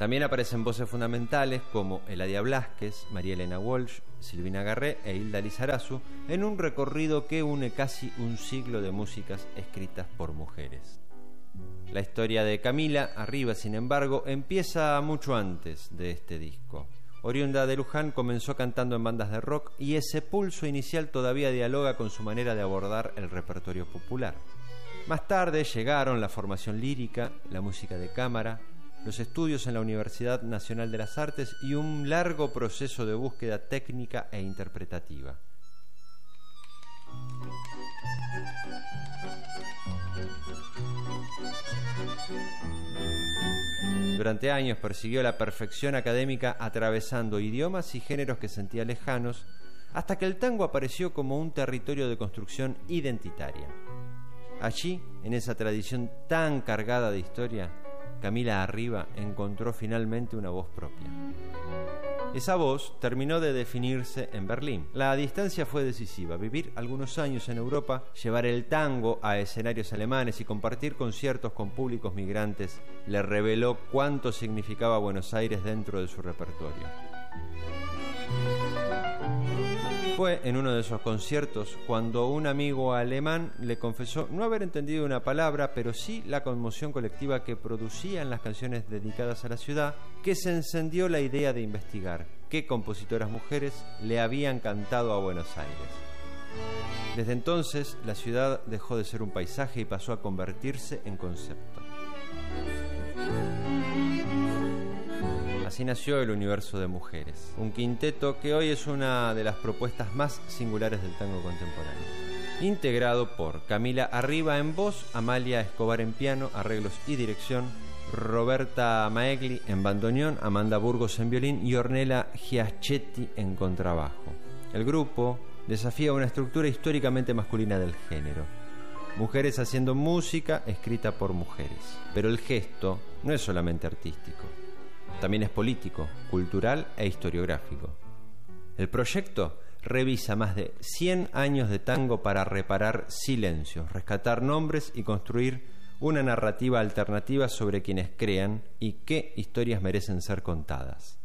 También aparecen voces fundamentales como Eladia Blasquez, María Elena Walsh, Silvina Garré e Hilda Lizarazu en un recorrido que une casi un siglo de músicas escritas por mujeres. La historia de Camila Arriba, sin embargo, empieza mucho antes de este disco. Oriunda de Luján, comenzó cantando en bandas de rock y ese pulso inicial todavía dialoga con su manera de abordar el repertorio popular. Más tarde llegaron la formación lírica, la música de cámara, los estudios en la Universidad Nacional de las Artes y un largo proceso de búsqueda técnica e interpretativa. Durante años persiguió la perfección académica atravesando idiomas y géneros que sentía lejanos, hasta que el tango apareció como un territorio de construcción identitaria. Allí, en esa tradición tan cargada de historia, Camila Arriba encontró finalmente una voz propia. Esa voz terminó de definirse en Berlín. La distancia fue decisiva. Vivir algunos años en Europa, llevar el tango a escenarios alemanes y compartir conciertos con públicos migrantes le reveló cuánto significaba Buenos Aires dentro de su repertorio. Fue en uno de esos conciertos cuando un amigo alemán le confesó no haber entendido una palabra, pero sí la conmoción colectiva que producían las canciones dedicadas a la ciudad, que se encendió la idea de investigar qué compositoras mujeres le habían cantado a Buenos Aires. Desde entonces, la ciudad dejó de ser un paisaje y pasó a convertirse en concepto. Así nació el Universo de Mujeres, un quinteto que hoy es una de las propuestas más singulares del tango contemporáneo. Integrado por Camila Arriba en voz, Amalia Escobar en piano, arreglos y dirección, Roberta Maegli en bandoneón, Amanda Burgos en violín y Ornella Giachetti en contrabajo. El grupo desafía una estructura históricamente masculina del género. Mujeres haciendo música escrita por mujeres. Pero el gesto no es solamente artístico. También es político, cultural e historiográfico. El proyecto revisa más de 100 años de tango para reparar silencios, rescatar nombres y construir una narrativa alternativa sobre quienes crean y qué historias merecen ser contadas.